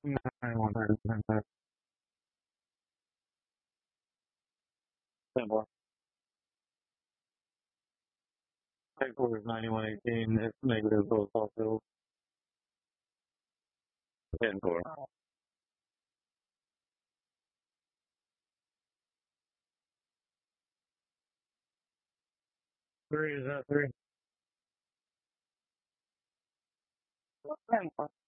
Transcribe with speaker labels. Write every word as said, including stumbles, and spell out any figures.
Speaker 1: ninety-one, ten, ten, ten, four. Take four is ninety-one, eighteen. It's negative, so it's also ten, four. Three is that three? ten, four.